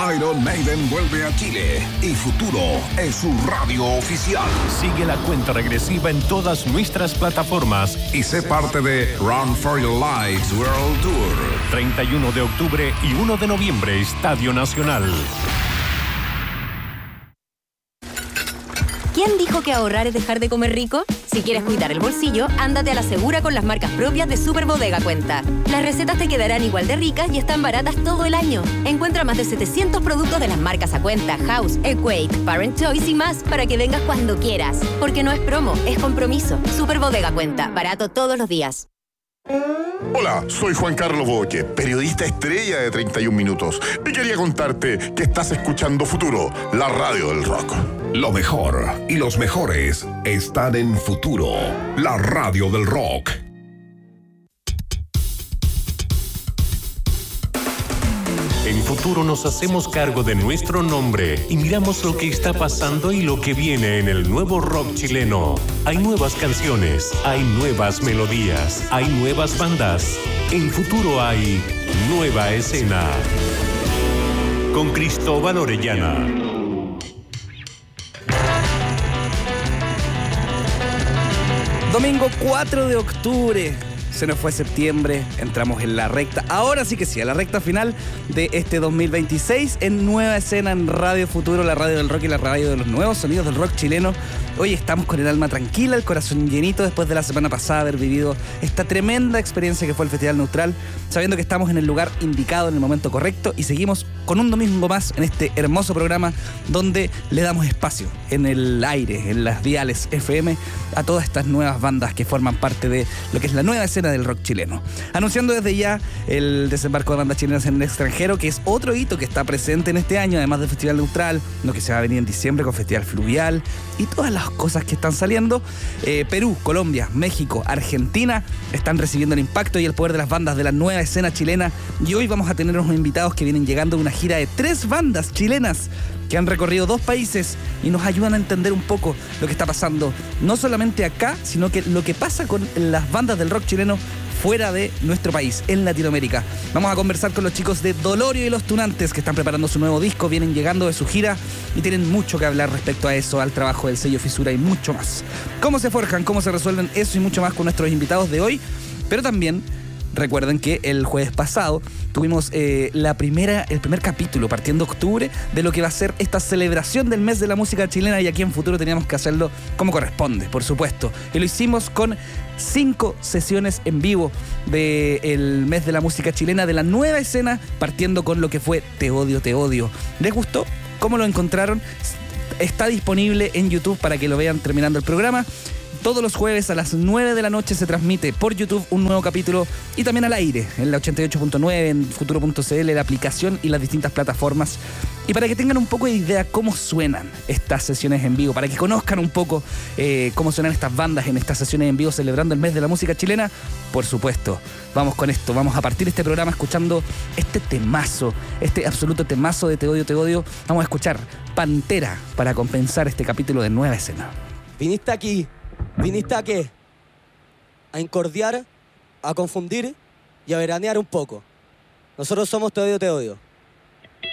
Iron Maiden vuelve a Chile y Futuro es su radio oficial. Sigue la cuenta regresiva en todas nuestras plataformas y sé parte de Run for Your Lives World Tour. 31 de octubre y 1 de noviembre, Estadio Nacional. ¿Quién dijo que ahorrar es dejar de comer rico? Si quieres cuidar el bolsillo, ándate a la segura con las marcas propias de Super Bodega Cuenta. Las recetas te quedarán igual de ricas y están baratas todo el año. Encuentra más de 700 productos de las marcas a cuenta, House, Equate, Parent Choice y más para que vengas cuando quieras. Porque no es promo, es compromiso. Super Bodega Cuenta, barato todos los días. Hola, soy Juan Carlos Boque, periodista estrella de 31 Minutos. Y quería contarte que estás escuchando Futuro, la radio del rock. Lo mejor y los mejores están en Futuro, la radio del rock. En Futuro nos hacemos cargo de nuestro nombre y miramos lo que está pasando y lo que viene en el nuevo rock chileno. Hay nuevas canciones, hay nuevas melodías, hay nuevas bandas. En Futuro hay nueva escena. Con Cristóbal Orellana. Domingo 4 de octubre. Se nos fue septiembre, entramos en la recta, ahora sí que sí, a la recta final de este 2026 en Nueva Escena en Radio Futuro, la radio del rock y la radio de los nuevos sonidos del rock chileno. Hoy estamos con el alma tranquila, el corazón llenito después de la semana pasada haber vivido esta tremenda experiencia que fue el Festival Neutral, sabiendo que estamos en el lugar indicado, en el momento correcto, y seguimos con un domingo más en este hermoso programa donde le damos espacio en el aire, en las diales FM, a todas estas nuevas bandas que forman parte de lo que es la nueva escena del rock chileno. Anunciando desde ya el desembarco de bandas chilenas en el extranjero, que es otro hito que está presente en este año, además del Festival Neutral, lo que se va a venir en diciembre con Festival Fluvial y todas las cosas que están saliendo. Perú, Colombia, México, Argentina están recibiendo el impacto y el poder de las bandas de la nueva escena chilena, y hoy vamos a tener unos invitados que vienen llegando de una gira de 3 bandas chilenas que han recorrido 2 países y nos ayudan a entender un poco lo que está pasando, no solamente acá, sino que lo que pasa con las bandas del rock chileno fuera de nuestro país, en Latinoamérica. Vamos a conversar con los chicos de Dolorio y Los Tunantes, que están preparando su nuevo disco, vienen llegando de su gira y tienen mucho que hablar respecto a eso, al trabajo del sello Fisura y mucho más. ¿Cómo se forjan? ¿Cómo se resuelven? Eso y mucho más con nuestros invitados de hoy, pero también recuerden que el jueves pasado tuvimos el primer capítulo, partiendo octubre, de lo que va a ser esta celebración del mes de la música chilena, y aquí en Futuro teníamos que hacerlo como corresponde, por supuesto. Y lo hicimos con 5 sesiones en vivo del mes de la música chilena, de la nueva escena, partiendo con lo que fue Te Odio, Te Odio. ¿Les gustó? ¿Cómo lo encontraron? Está disponible en YouTube para que lo vean terminando el programa. Todos los jueves a las 9 de la noche se transmite por YouTube un nuevo capítulo y también al aire, en la 88.9, en futuro.cl, la aplicación y las distintas plataformas. Y para que tengan un poco de idea cómo suenan estas sesiones en vivo, para que conozcan un poco cómo suenan estas bandas en estas sesiones en vivo celebrando el mes de la música chilena, por supuesto, vamos con esto. Vamos a partir este programa escuchando este temazo, este absoluto temazo de Te Odio, Te Odio. Vamos a escuchar Pantera para compensar este capítulo de Nueva Escena. Viniste aquí. ¿Viniste a qué? A incordiar, a confundir y a veranear un poco. Nosotros somos Te Odio, Te Odio.